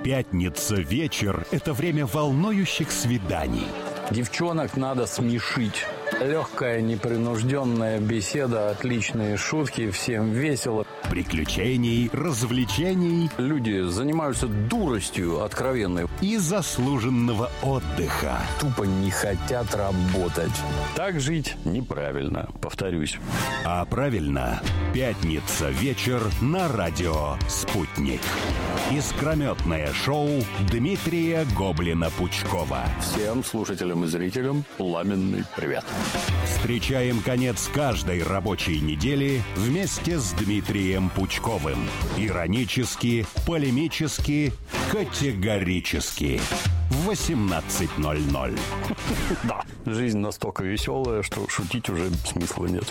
Пятница вечер – это время волнующих свиданий. Девчонок надо смешить. Легкая, непринужденная беседа, отличные шутки, всем весело. Приключений, развлечений. Люди занимаются дуростью откровенной. И заслуженного отдыха. Тупо не хотят работать. Так жить неправильно, повторюсь. А правильно, пятница вечер на радио «Спутник». Искрометное шоу Дмитрия Гоблина-Пучкова. Всем слушателям и зрителям пламенный привет. Встречаем конец каждой рабочей недели вместе с Дмитрием Пучковым. Иронически, полемически, категорически. В 18:00. Да, жизнь настолько веселая, что шутить уже смысла нет.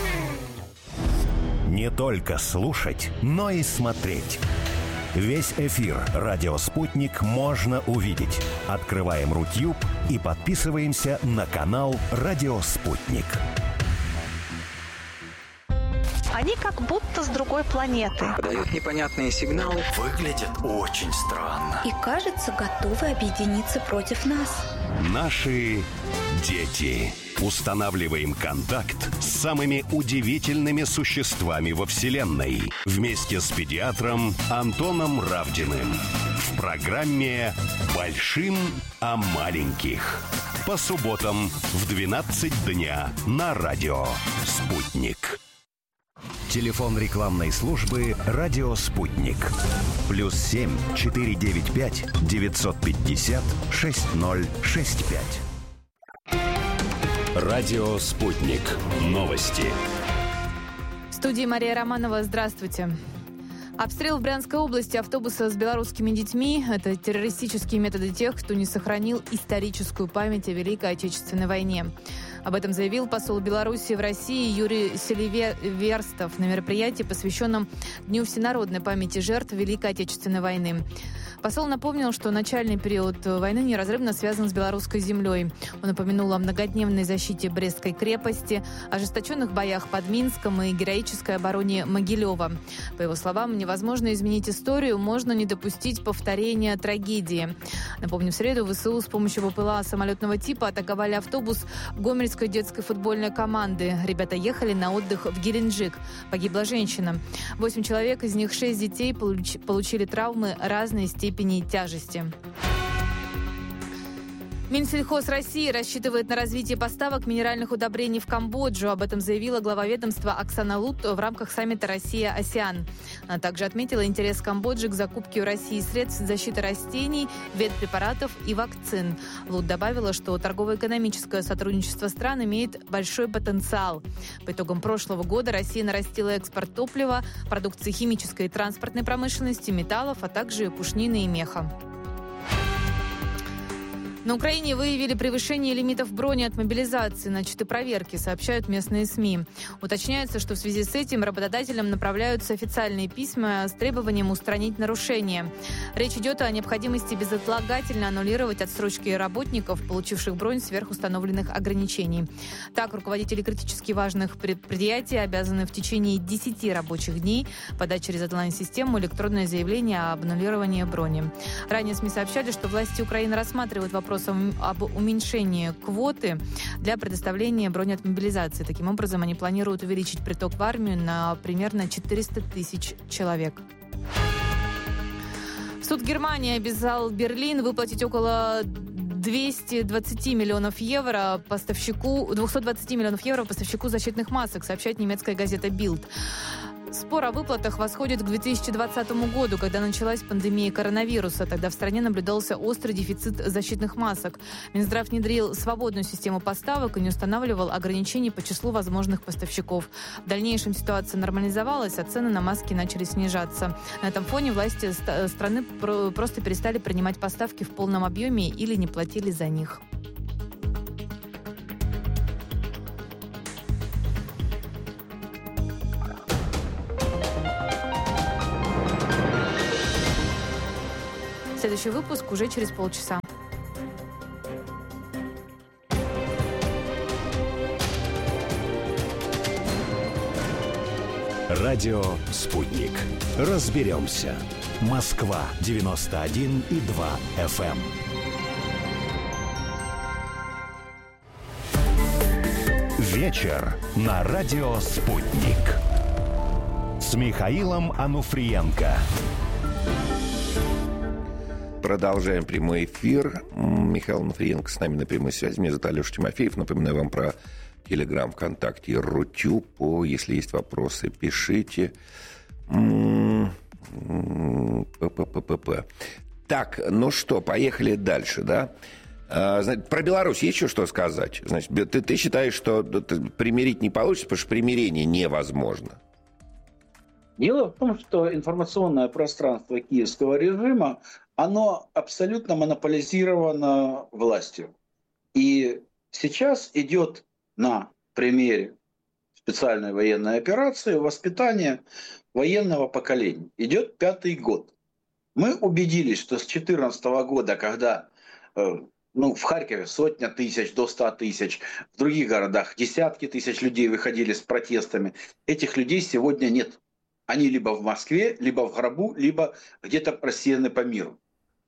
Не только слушать, но и смотреть. Весь эфир «Радио Спутник» можно увидеть. Открываем Рутюб и подписываемся на канал «Радио Спутник». Они как будто с другой планеты. Подают непонятные сигналы. Выглядят очень странно. И, кажется, готовы объединиться против нас. Наши дети. Устанавливаем контакт с самыми удивительными существами во Вселенной. Вместе с педиатром Антоном Равдиным. В программе «Большим о маленьких». По субботам в 12 дня на радио «Спутник». Телефон рекламной службы «Радио Спутник». +7 495 950 6065. Радио «Спутник». Новости. В студии Мария Романова. Здравствуйте. Обстрел в Брянской области автобуса с белорусскими детьми – это террористические методы тех, кто не сохранил историческую память о Великой Отечественной войне. Об этом заявил посол Беларуси в России Юрий Селиверстов на мероприятии, посвященном Дню всенародной памяти жертв Великой Отечественной войны. Посол напомнил, что начальный период войны неразрывно связан с белорусской землей. Он упомянул о многодневной защите Брестской крепости, ожесточенных боях под Минском и героической обороне Могилева. По его словам, невозможно изменить историю, можно не допустить повторения трагедии. Напомню, в среду ВСУ с помощью БПЛА самолетного типа атаковали автобус Гомельской детской футбольной команды. Ребята ехали на отдых в Геленджик. Погибла женщина. 8 человек, из них 6 детей получили травмы разной степени тяжести. Минсельхоз России рассчитывает на развитие поставок минеральных удобрений в Камбоджу. Об этом заявила глава ведомства Оксана Лут в рамках саммита «Россия-АСЕАН». Она также отметила интерес Камбоджи к закупке у России средств защиты растений, ветпрепаратов и вакцин. Лут добавила, что торгово-экономическое сотрудничество стран имеет большой потенциал. По итогам прошлого года Россия нарастила экспорт топлива, продукции химической и транспортной промышленности, металлов, а также пушнины и меха. На Украине выявили превышение лимитов брони от мобилизации, начаты проверки, сообщают местные СМИ. Уточняется, что в связи с этим работодателям направляются официальные письма с требованием устранить нарушения. Речь идет о необходимости безотлагательно аннулировать отсрочки работников, получивших бронь сверх установленных ограничений. Так, руководители критически важных предприятий обязаны в течение 10 рабочих дней подать через онлайн-систему электронное заявление об аннулировании брони. Ранее СМИ сообщали, что власти Украины рассматривают вопрос об уменьшении квоты для предоставления брони от мобилизации. Таким образом, они планируют увеличить приток в армию на примерно 400 тысяч человек. Суд Германии обязал Берлин выплатить около 220 миллионов евро поставщику защитных масок, сообщает немецкая газета «Билд». Спор о выплатах восходит к 2020 году, когда началась пандемия коронавируса. Тогда в стране наблюдался острый дефицит защитных масок. Минздрав внедрил свободную систему поставок и не устанавливал ограничений по числу возможных поставщиков. В дальнейшем ситуация нормализовалась, а цены на маски начали снижаться. На этом фоне власти страны просто перестали принимать поставки в полном объеме или не платили за них. Следующий выпуск уже через полчаса. Радио «Спутник». Разберемся. Москва 91,2 FM. Вечер на радио «Спутник» с Михаилом Ануфриенко. Продолжаем прямой эфир. Михаил Ануфриенко с нами на прямой связи. Меня зовут Алеша Тимофеев. Напоминаю вам про Телеграм, ВКонтакте и Рутюб. Если есть вопросы, пишите. Так, ну что, поехали дальше, да? Про Беларусь есть еще что сказать? Значит, ты считаешь, что примирить не получится, потому что примирение невозможно? Дело в том, что информационное пространство киевского режима, оно абсолютно монополизировано властью. И сейчас идет на примере специальной военной операции воспитание военного поколения. Идет 5-й год. Мы убедились, что с 2014 года, когда в Харькове 100 тысяч, до 100 тысяч, в других городах десятки тысяч людей выходили с протестами, этих людей сегодня нет. Они либо в Москве, либо в гробу, либо где-то рассеяны по миру.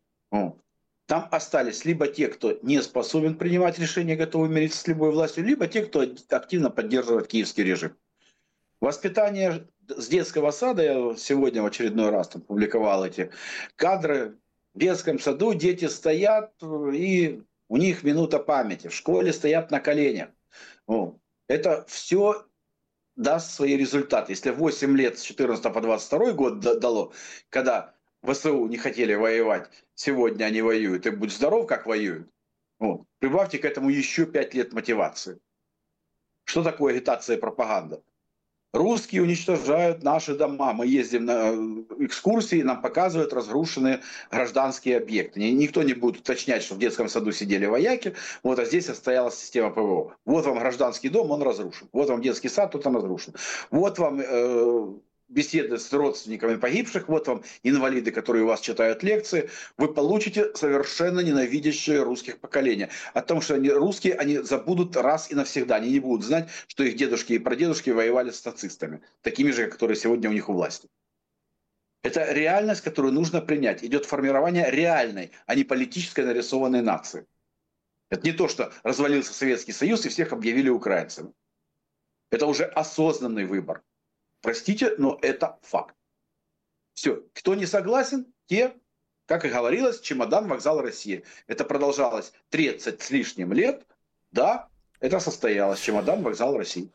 Там остались либо те, кто не способен принимать решения, готовы мириться с любой властью, либо те, кто активно поддерживает киевский режим. Воспитание с детского сада, я сегодня в очередной раз там публиковал эти кадры, в детском саду дети стоят, и у них минута памяти, в школе стоят на коленях. Это все даст свои результаты. Если 8 лет с 14 по 22 год дало, когда ВСУ не хотели воевать, сегодня они воюют, и будь здоров, как воюют. Прибавьте к этому еще 5 лет мотивации. Что такое агитация и пропаганда? Русские уничтожают наши дома. Мы ездим на экскурсии, нам показывают разрушенные гражданские объекты. Никто не будет уточнять, что в детском саду сидели вояки, а здесь состоялась система ПВО. Вот вам гражданский дом, он разрушен. Вот вам детский сад, тут он разрушен. Вот вам беседы с родственниками погибших, вот вам инвалиды, которые у вас читают лекции. Вы получите совершенно ненавидящее русских поколение. О том, что они русские, они забудут раз и навсегда. Они не будут знать, что их дедушки и прадедушки воевали с нацистами. Такими же, которые сегодня у них у власти. Это реальность, которую нужно принять. Идет формирование реальной, а не политической нарисованной нации. Это не то, что развалился Советский Союз и всех объявили украинцами. Это уже осознанный выбор. Простите, но это факт. Все. Кто не согласен, те, как и говорилось, чемодан, вокзал, Россия. Это продолжалось 30 с лишним лет. Да, это состоялось. Чемодан, вокзал, России.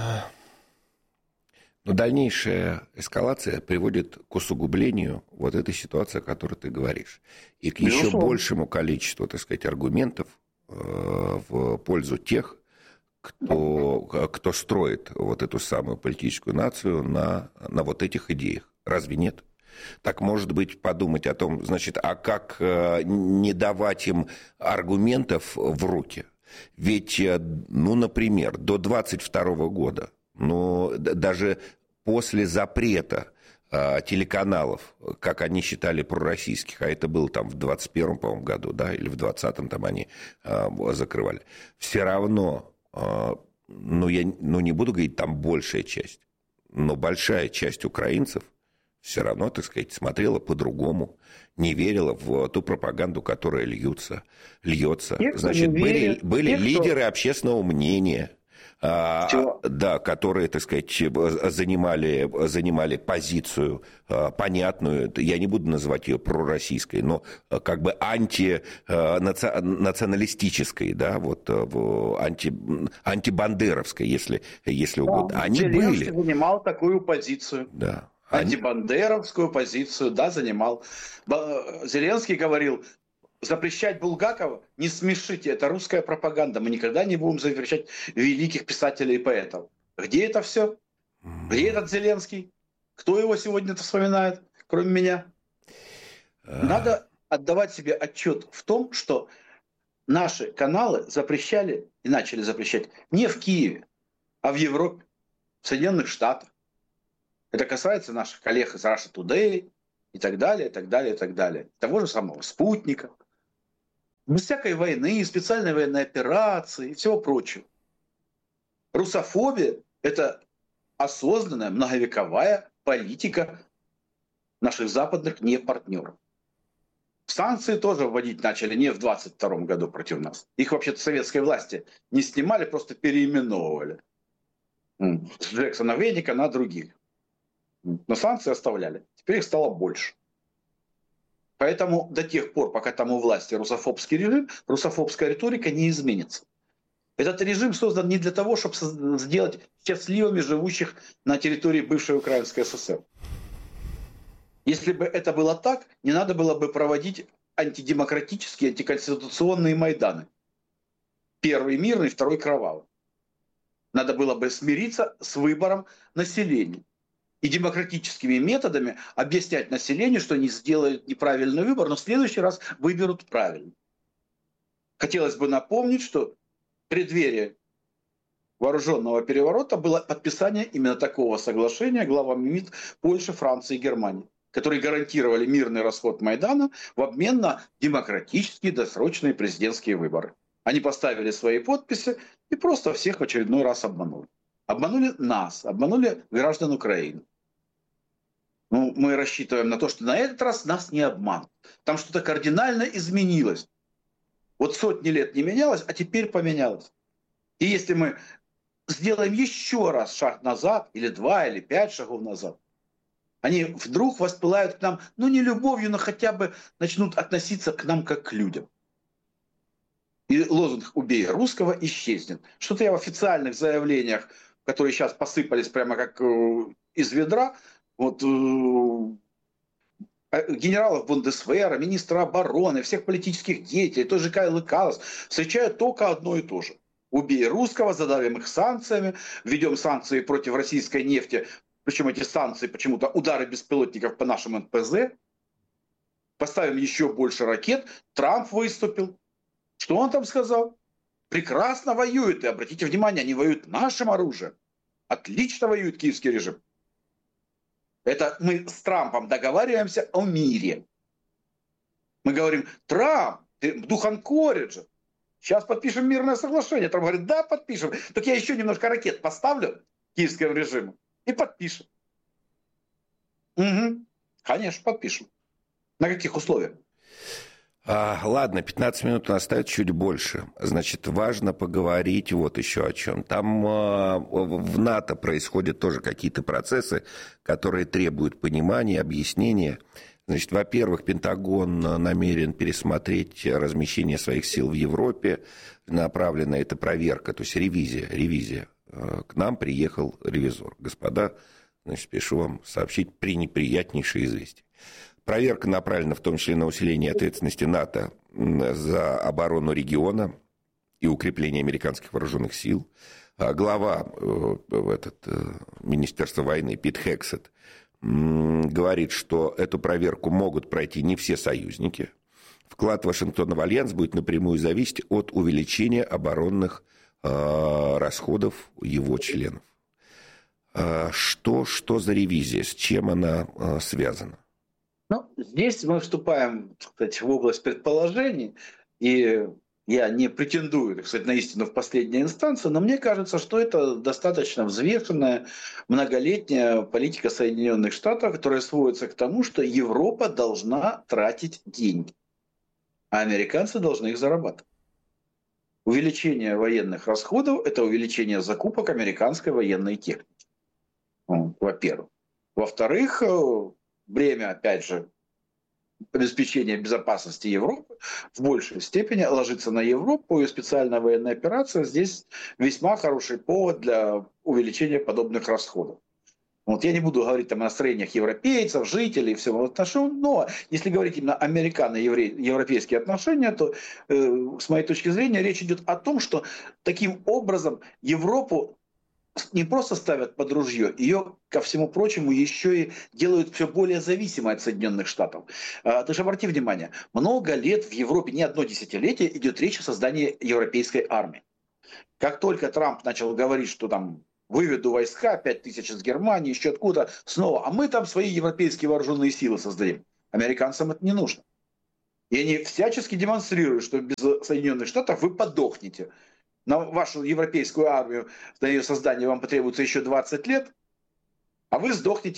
Но дальнейшая эскалация приводит к усугублению вот этой ситуации, о которой ты говоришь. И к еще большему количеству, так сказать, аргументов в пользу тех, кто строит вот эту самую политическую нацию на вот этих идеях. Разве нет? Так, может быть, подумать о том, значит, а как не давать им аргументов в руки? Ведь, например, до 22 года, даже после запрета телеканалов, как они считали, пророссийских, а это было там в 21-м, по-моему, году, да, или в 20-м там они закрывали, все равно... я не буду говорить, там большая часть, но большая часть украинцев все равно, так сказать, смотрела по-другому, не верила в ту пропаганду, которая льется. Значит, были лидеры общественного мнения, которые, так сказать, занимали позицию понятную, я не буду называть ее пророссийской, но как бы антинационалистической, да, антибандеровской, если угодно. Они Зеленский занимал такую позицию. Да. Антибандеровскую позицию, да, занимал. Зеленский говорил: запрещать Булгакова не смешите, это русская пропаганда. Мы никогда не будем запрещать великих писателей и поэтов. Где это все? Где этот Зеленский? Кто его сегодня-то вспоминает, кроме меня? Надо отдавать себе отчет в том, что наши каналы запрещали и начали запрещать не в Киеве, а в Европе, в Соединенных Штатах. Это касается наших коллег из Russia Today и так далее, и так далее, и так далее. Того же самого «Спутника». Без всякой войны, специальной военной операции и всего прочего. Русофобия – это осознанная, многовековая политика наших западных не партнеров. Санкции тоже вводить начали не в 22 году против нас. Их вообще-то советской власти не снимали, просто переименовывали. С Джексона Веника на других. Но санкции оставляли. Теперь их стало больше. Поэтому до тех пор, пока там у власти русофобский режим, русофобская риторика не изменится. Этот режим создан не для того, чтобы сделать счастливыми живущих на территории бывшей Украинской ССР. Если бы это было так, не надо было бы проводить антидемократические, антиконституционные Майданы. Первый мирный, второй кровавый. Надо было бы смириться с выбором населения. И демократическими методами объяснять населению, что они сделают неправильный выбор, но в следующий раз выберут правильно. Хотелось бы напомнить, что в преддверии вооруженного переворота было подписание именно такого соглашения главами МИД Польши, Франции и Германии, которые гарантировали мирный расход Майдана в обмен на демократические досрочные президентские выборы. Они поставили свои подписи и просто всех в очередной раз обманули. Обманули нас, обманули граждан Украины. Ну, мы рассчитываем на то, что на этот раз нас не обманут. Там что-то кардинально изменилось. Вот сотни лет не менялось, а теперь поменялось. И если мы сделаем еще раз шаг назад, или 2, или 5 шагов назад, они вдруг воспылают к нам, ну не любовью, но хотя бы начнут относиться к нам как к людям. И лозунг «Убей русского» исчезнет. Что-то я в официальных заявлениях, которые сейчас посыпались прямо как из ведра, вот генералов Бундесвера, министра обороны, всех политических деятелей, той же Кайлы Каллас, встречают только одно и то же. Убей русского, задавим их санкциями, введем санкции против российской нефти, причем эти санкции почему-то удары беспилотников по нашим НПЗ, поставим еще больше ракет. Трамп выступил. Что он там сказал? Прекрасно воюют, и обратите внимание, они воюют нашим оружием. Отлично воюет киевский режим. Это мы с Трампом договариваемся о мире. Мы говорим: Трамп, ты Духанкорит же. Сейчас подпишем мирное соглашение. Трамп говорит: да, подпишем. Так я еще немножко ракет поставлю киевскому режиму и подпишем. Угу. Конечно, подпишем. На каких условиях? Ладно, 15 минут у нас остается, чуть больше. Значит, важно поговорить вот еще о чем. Там в НАТО происходят тоже какие-то процессы, которые требуют понимания, объяснения. Значит, во-первых, Пентагон намерен пересмотреть размещение своих сил в Европе. Направлена эта проверка, то есть ревизия. К нам приехал ревизор. Господа, значит, спешу вам сообщить пренеприятнейшее известие. Проверка направлена в том числе на усиление ответственности НАТО за оборону региона и укрепление американских вооруженных сил. Глава Министерства войны Пит Хексет говорит, что эту проверку могут пройти не все союзники. Вклад Вашингтона в альянс будет напрямую зависеть от увеличения оборонных расходов его членов. Что за ревизия, с чем она связана? Ну, здесь мы вступаем, кстати, в область предположений, и я не претендую, так сказать, на истину в последней инстанции, но мне кажется, что это достаточно взвешенная, многолетняя политика Соединенных Штатов, которая сводится к тому, что Европа должна тратить деньги, а американцы должны их зарабатывать. Увеличение военных расходов – это увеличение закупок американской военной техники, во-первых. Во-вторых, бремя, опять же, обеспечения безопасности Европы в большей степени ложится на Европу, и специальная военная операция здесь весьма хороший повод для увеличения подобных расходов. Вот я не буду говорить там о настроениях европейцев, жителей и всего отношения, но если говорить именно американо-европейские отношения, то с моей точки зрения речь идет о том, что таким образом Европу не просто ставят под ружье, ее, ко всему прочему, еще и делают все более зависимой от Соединенных Штатов. Ты же обрати внимание, много лет в Европе, не одно десятилетие, идет речь о создании европейской армии. Как только Трамп начал говорить, что там выведу войска, 5000 из Германии, еще откуда, снова, а мы там свои европейские вооруженные силы создадим. Американцам это не нужно. И они всячески демонстрируют, что без Соединенных Штатов вы подохнете. На вашу европейскую армию, на ее создание вам потребуется еще 20 лет, а вы сдохнете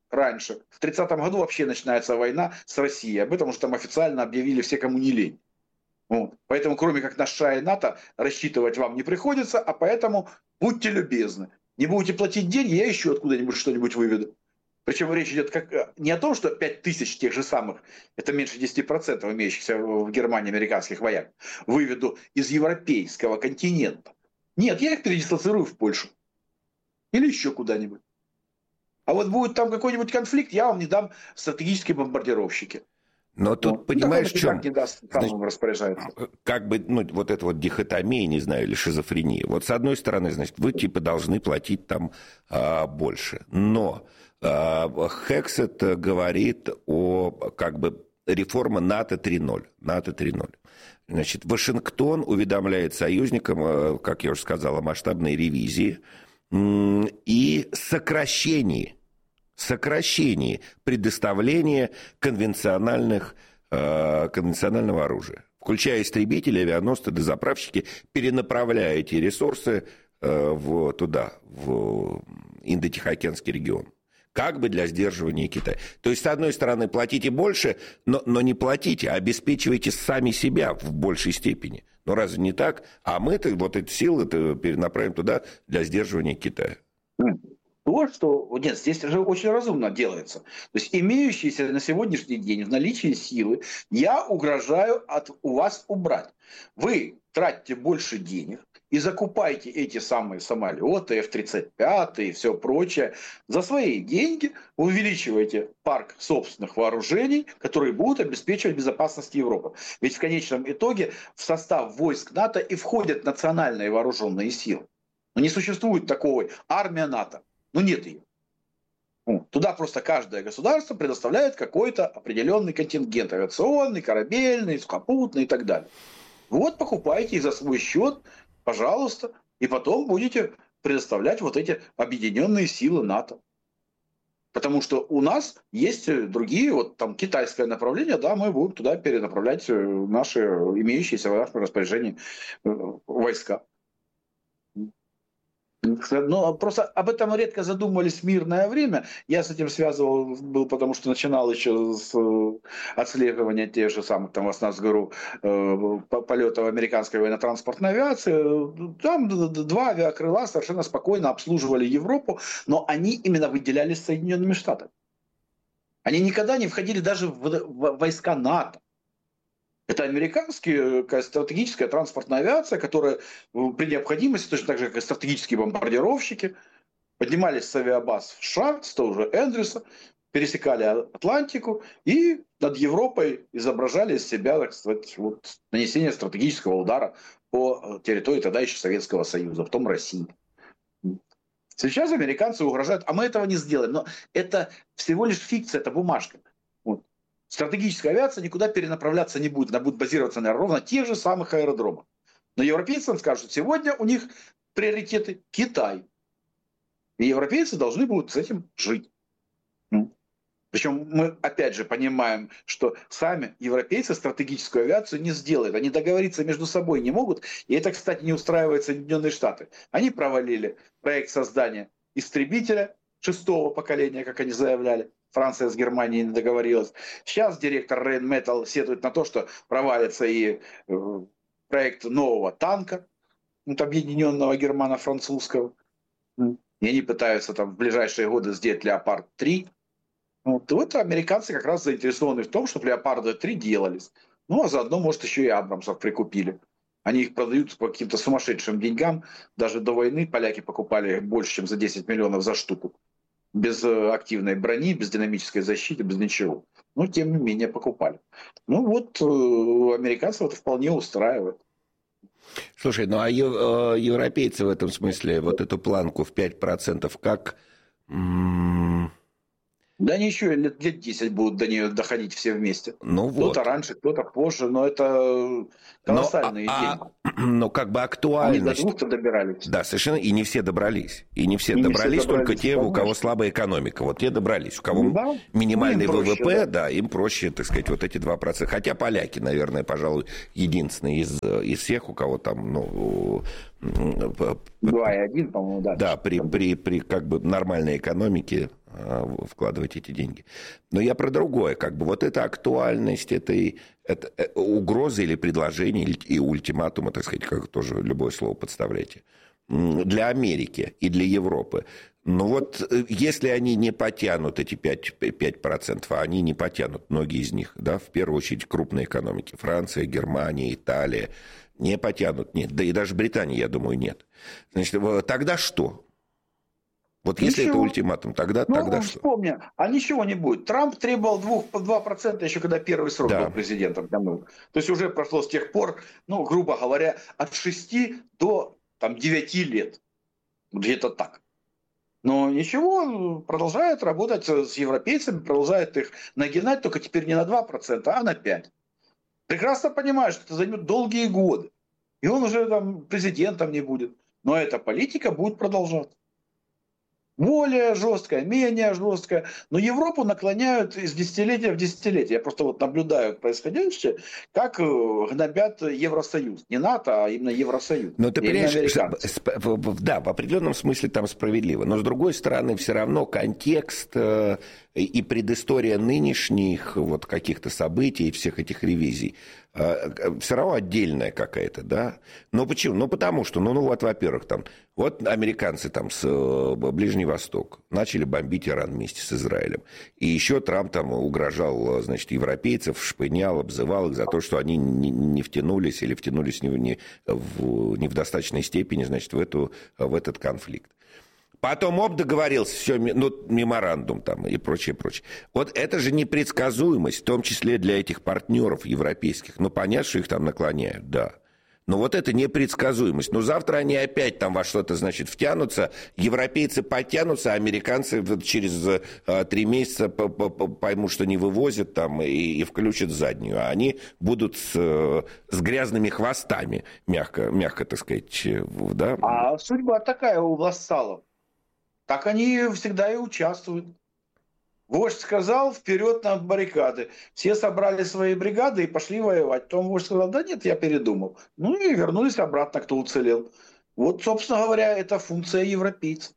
раньше. В 30-м году вообще начинается война с Россией. Об этом уже там официально объявили все, кому не лень. Вот. Поэтому, кроме как на США и НАТО, рассчитывать вам не приходится, а поэтому будьте любезны. Не будете платить деньги, я еще откуда-нибудь что-нибудь выведу. Причем речь идет не о том, что 5000 тех же самых, это меньше 10% имеющихся в Германии американских вояк, выведу из европейского континента. Нет, я их передислоцирую в Польшу. Или еще куда-нибудь. А вот будет там какой-нибудь конфликт, я вам не дам стратегические бомбардировщики. Но тут, понимаешь, в чем? Распоряжается. Как бы, вот эта вот дихотомия, не знаю, или шизофрения. Вот с одной стороны, значит, вы типа должны платить там больше. Но Хексет говорит о, как бы, реформа НАТО 3.0. НАТО 3.0. Значит, Вашингтон уведомляет союзникам, как я уже сказал, о масштабной ревизии и сокращении предоставления конвенционального оружия, включая истребители, авианосцы, дозаправщики, перенаправляя эти ресурсы в Индо-Тихоокеанский регион. Как бы для сдерживания Китая. То есть, с одной стороны, платите больше, но не платите, а обеспечивайте сами себя в большей степени. Но разве не так? А мы-то вот эти силы перенаправим туда для сдерживания Китая. То, что нет, здесь же очень разумно делается. То есть имеющиеся на сегодняшний день в наличии силы я угрожаю у вас убрать. Вы тратите больше денег и закупаете эти самые самолеты, F-35 и все прочее. За свои деньги увеличиваете парк собственных вооружений, которые будут обеспечивать безопасность Европы. Ведь в конечном итоге в состав войск НАТО и входят национальные вооруженные силы. Но не существует такой армия НАТО. Ну, нет ее. Туда просто каждое государство предоставляет какой-то определенный контингент. Авиационный, корабельный, сухопутный и так далее. Вот покупайте их за свой счет, пожалуйста, и потом будете предоставлять вот эти объединенные силы НАТО. Потому что у нас есть другие, вот там китайское направление, да, мы будем туда перенаправлять наши имеющиеся в нашем распоряжении войска. Но просто об этом редко задумывались в мирное время. Я с этим связывал, потому что начинал еще с отслеживания тех же самых, там, в Осназгору, полетов американской военно-транспортной авиации. Там 2 авиакрыла совершенно спокойно обслуживали Европу, но они именно выделялись Соединенными Штатами. Они никогда не входили даже в войска НАТО. Это американская стратегическая транспортная авиация, которая при необходимости, точно так же, как и стратегические бомбардировщики, поднимались с авиабаз в США, с того же Эндрюса, пересекали Атлантику и над Европой изображали из себя, так сказать, вот, нанесение стратегического удара по территории тогда еще Советского Союза, потом России. Сейчас американцы угрожают, а мы этого не сделаем. Но это всего лишь фикция, это бумажка. Стратегическая авиация никуда перенаправляться не будет. Она будет базироваться на ровно тех же самых аэродромах. Но европейцам скажут, что сегодня у них приоритеты Китай. И европейцы должны будут с этим жить. Причем мы опять же понимаем, что сами европейцы стратегическую авиацию не сделают. Они договориться между собой не могут. И это, кстати, не устраивает Соединенные Штаты. Они провалили проект создания истребителя 6-го поколения, как они заявляли. Франция с Германией не договорилась. Сейчас директор Rheinmetall сетует на то, что провалится и проект нового танка, объединенного германо-французского. И они пытаются там в ближайшие годы сделать Леопард-3. Вот американцы как раз заинтересованы в том, чтобы Леопарды-3 делались. Ну, а заодно, может, еще и Абрамсов прикупили. Они их продают по каким-то сумасшедшим деньгам. Даже до войны поляки покупали больше, чем за 10 миллионов за штуку. Без активной брони, без динамической защиты, без ничего. Но, тем не менее, покупали. Ну, вот американцев это вполне устраивает. Слушай, ну а европейцы в этом смысле вот эту планку в 5% как... Да они еще лет 10 будут до нее доходить все вместе. Ну, кто-то раньше, кто-то позже, но это колоссальные деньги. Но как бы актуальность... Они до 2 добирались. Да, совершенно, и не все добрались. И не все добрались, только те, у кого слабая экономика. Вот те добрались. У кого минимальный ВВП, проще, да, им проще, так сказать, вот эти 2%. Хотя поляки, наверное, пожалуй, единственные из всех, у кого там, 2,1, по-моему, да. Да, при как бы нормальной экономике вкладывать эти деньги. Но я про другое. Как бы вот эта актуальность, это угрозы или предложения, и ультиматума, так сказать, как тоже любое слово подставляйте, для Америки и для Европы. Но вот если они не потянут эти 5%, а они не потянут, многие из них, да, в первую очередь крупные экономики, Франция, Германия, Италия, не потянут, нет. Да и даже Британия, я думаю, нет. Значит, тогда что? Вот если это ультиматум, тогда что? Вспомни, а ничего не будет. Трамп требовал 2% еще когда первый срок был президентом. То есть уже прошло с тех пор, грубо говоря, от 6 до 9 лет. Где-то так. Но ничего, продолжает работать с европейцами, продолжает их нагинать, только теперь не на 2%, а на 5%. Прекрасно понимает, что это займет долгие годы. И он уже президентом не будет. Но эта политика будет продолжаться. Более жесткая, менее жесткая. Но Европу наклоняют из десятилетия в десятилетие. Я просто наблюдаю происходящее, как гнобят Евросоюз. Не НАТО, а именно Евросоюз. Но ты понимаешь, да, в определенном смысле там справедливо. Но с другой стороны, все равно контекст и предыстория нынешних вот каких-то событий и всех этих ревизий все равно отдельная какая-то, да? Но почему? Ну, потому что, во-первых, вот американцы с Ближний Восток начали бомбить Иран вместе с Израилем. И еще Трамп угрожал, значит, европейцев, шпынял, обзывал их за то, что они не втянулись или втянулись не в достаточной степени, значит, в этот конфликт. Потом договорился, все, меморандум и прочее. Вот это же непредсказуемость, в том числе для этих партнеров европейских. Понятно, что их наклоняют, да. Но вот это непредсказуемость. Завтра они опять во что-то, значит, втянутся, европейцы подтянутся, а американцы через 3 месяца поймут, что не вывозят и включат заднюю. А они будут с грязными хвостами, мягко, так сказать, да. А судьба такая у вассалов. Так они всегда и участвуют. Вождь сказал, вперед на баррикады. Все собрали свои бригады и пошли воевать. Потом вождь сказал, да нет, я передумал. И вернулись обратно, кто уцелел. Вот, собственно говоря, это функция европейцев.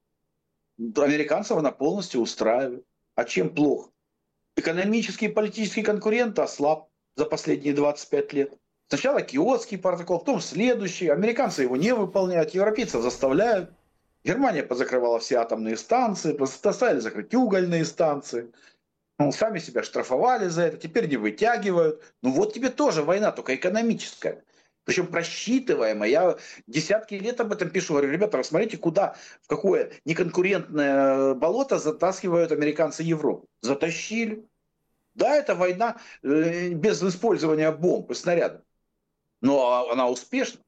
Американцев она полностью устраивает. А чем плохо? Экономический и политический конкурент ослаб за последние 25 лет. Сначала Киотский протокол, потом следующий. Американцы его не выполняют, европейцев заставляют. Германия позакрывала все атомные станции, заставили закрыть угольные станции. Сами себя штрафовали за это, теперь не вытягивают. Вот тебе тоже война, только экономическая. Причем просчитываемая. Я десятки лет об этом пишу. Говорю, ребята, вы смотрите, в какое неконкурентное болото затаскивают американцы Европу. Затащили. Да, это война без использования бомб и снарядов. Но она успешна.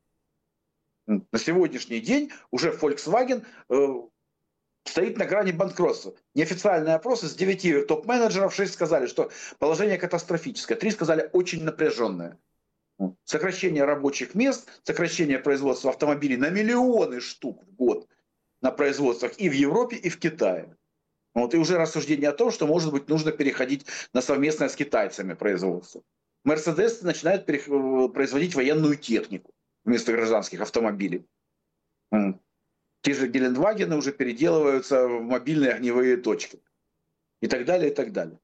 На сегодняшний день уже Volkswagen стоит на грани банкротства. Неофициальные опросы с 9 топ-менеджеров, 6 сказали, что положение катастрофическое, 3 сказали очень напряженное. Сокращение рабочих мест, сокращение производства автомобилей на миллионы штук в год на производствах и в Европе, и в Китае. И уже рассуждение о том, что, может быть, нужно переходить на совместное с китайцами производство. Mercedes начинает производить военную технику вместо гражданских автомобилей. Те же Гелендвагены уже переделываются в мобильные огневые точки. И так далее, и так далее.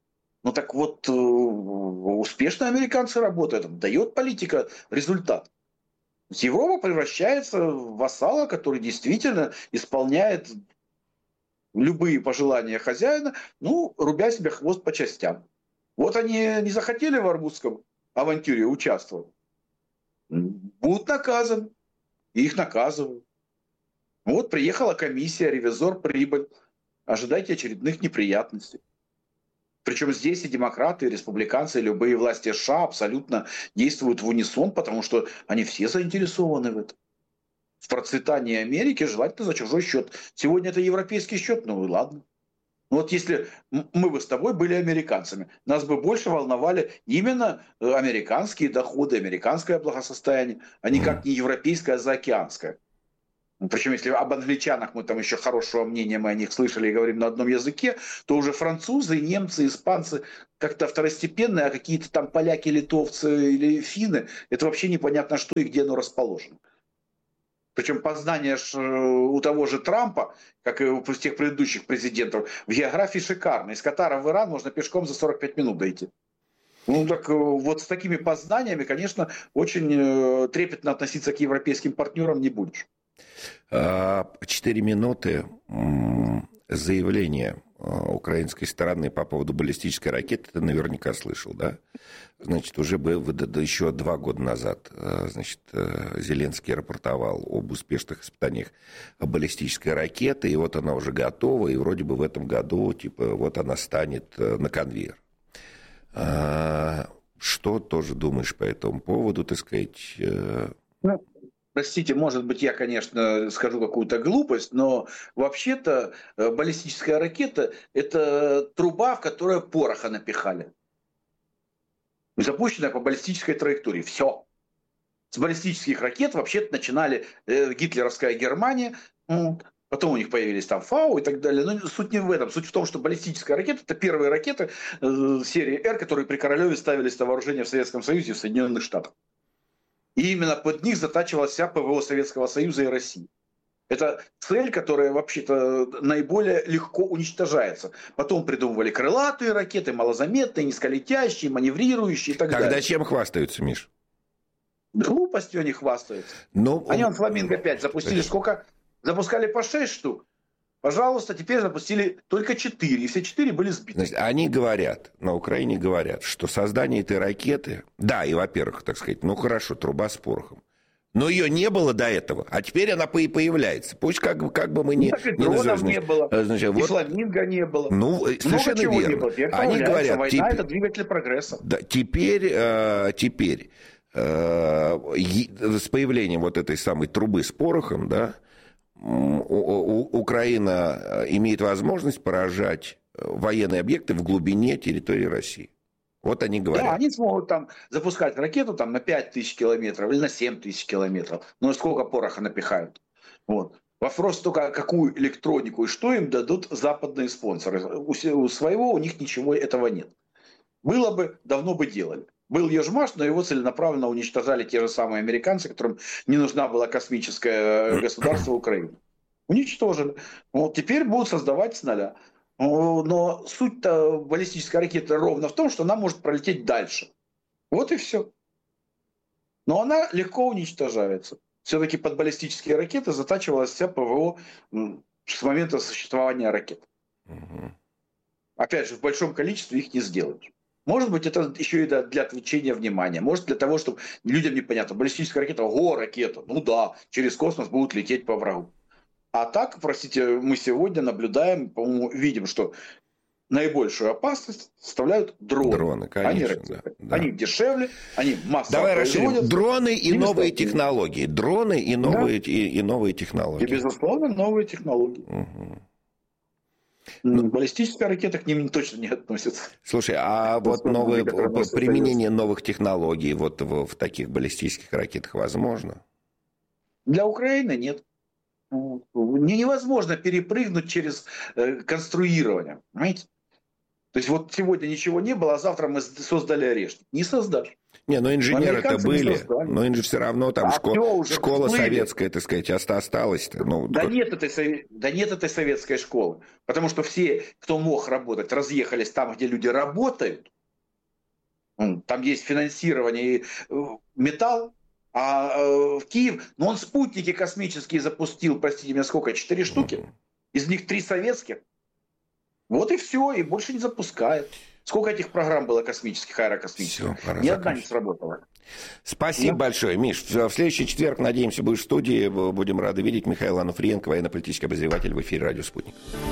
Успешно американцы работают. Дает политика результат. Европа превращается в вассала, который действительно исполняет любые пожелания хозяина, рубя себе хвост по частям. Вот они не захотели в Армузском авантюре участвовать. Будут наказаны. И их наказывают. Вот приехала комиссия, ревизор прибыль. Ожидайте очередных неприятностей. Причем здесь и демократы, и республиканцы, и любые власти США абсолютно действуют в унисон, потому что они все заинтересованы в этом. В процветании Америки желательно за чужой счет. Сегодня это европейский счет, и ладно. Если мы бы с тобой были американцами, нас бы больше волновали именно американские доходы, американское благосостояние, а никак не европейское, а заокеанское. Причем, если об англичанах мы еще хорошего мнения, мы о них слышали и говорим на одном языке, то уже французы, немцы, испанцы как-то второстепенные, а какие-то поляки, литовцы или финны, это вообще непонятно что и где оно расположено. Причем познание у того же Трампа, как и у тех предыдущих президентов, в географии шикарно. Из Катара в Иран можно пешком за 45 минут дойти. Ну так вот с такими познаниями, конечно, очень трепетно относиться к европейским партнерам не будешь. 4 минуты заявление украинской стороны по поводу баллистической ракеты ты наверняка слышал, да? Значит, уже еще 2 года назад, значит, Зеленский рапортовал об успешных испытаниях баллистической ракеты, и вот она уже готова, и вроде бы в этом году, типа, вот она станет на конвейер. Что тоже думаешь по этому поводу, так сказать? Простите, может быть, я, конечно, скажу какую-то глупость, но вообще-то баллистическая ракета – это труба, в которую пороха напихали. Запущенная по баллистической траектории. Все. С баллистических ракет вообще-то начинали гитлеровская Германия, потом у них появились там Фау и так далее. Но суть не в этом. Суть в том, что баллистическая ракета – это первые ракеты серии Р, которые при Королеве ставились на вооружение в Советском Союзе и в Соединенных Штатах. И именно под них затачивалась вся ПВО Советского Союза и России. Это цель, которая вообще-то наиболее легко уничтожается. Потом придумывали крылатые ракеты, малозаметные, низколетящие, маневрирующие и так далее. Тогда чем хвастаются, Миш? Глупостью они хвастаются. Они Фламинго 5 запустили сколько? Запускали по 6 штук. Пожалуйста, теперь запустили только 4, и все 4 были сбиты. Значит, они говорят, на Украине говорят, что создание этой ракеты, да, и, во-первых, так сказать, ну хорошо, труба с порохом, но ее не было до этого, а теперь она появляется. Пусть как бы мы не... Так и дронов не было, и Фламинго не было. Ну, совершенно верно. Они говорят, война – это двигатель прогресса. Да, теперь с появлением вот этой самой трубы с порохом, да, Украина имеет возможность поражать военные объекты в глубине территории России. Вот они говорят. Да, они смогут там запускать ракету там, на 5000 километров или на 7000 километров. Но сколько пороха напихают. Вот. Вопрос только, какую электронику и что им дадут западные спонсоры. У своего у них ничего этого нет. Было бы, давно бы делали. Был Ежмаш, но его целенаправленно уничтожали те же самые американцы, которым не нужна была космическое государство Украины. Уничтожили. Вот теперь будут создавать с нуля. Но суть-то баллистической ракеты ровно в том, что она может пролететь дальше. Вот и все. Но она легко уничтожается. Все-таки под баллистические ракеты затачивалась вся ПВО с момента существования ракет. Опять же, в большом количестве их не сделаешь. Может быть, это еще и для отвлечения внимания. Может, для того, чтобы людям непонятно. Баллистическая ракета, ого, ракета. Ну да, через космос будут лететь по врагу. А так, простите, мы сегодня наблюдаем, по-моему, видим, что наибольшую опасность составляют дроны. Дроны, конечно. Да. Они дешевле, они массово Давай производятся. расширим. Дроны и новые технологии. Дроны и новые, и новые технологии. И, безусловно, новые технологии. Баллистическая ракета к ним точно не относится. Слушай, а вот применение новых технологий вот в таких баллистических ракетах возможно? Для Украины нет. Невозможно перепрыгнуть через конструирование. Понимаете? То есть вот сегодня ничего не было, а завтра мы создали орешник. Не создашь. Не, но инженеры-то были, но все равно там школа советская, так сказать, осталась-то. Ну, да нет этой советской школы. Потому что все, кто мог работать, разъехались там, где люди работают. Там есть финансирование и металл. А в Киев, он спутники космические запустил, простите меня, сколько? 4 штуки. Из них 3 советских. Вот и все, и больше не запускает. Сколько этих программ было космических, аэрокосмических? Ни одна не сработала. Спасибо большое, Миш. В следующий четверг, надеемся, будешь в студии. Будем рады видеть. Михаил Ануфриенко, военно-политический обозреватель в эфире «Радио Спутник».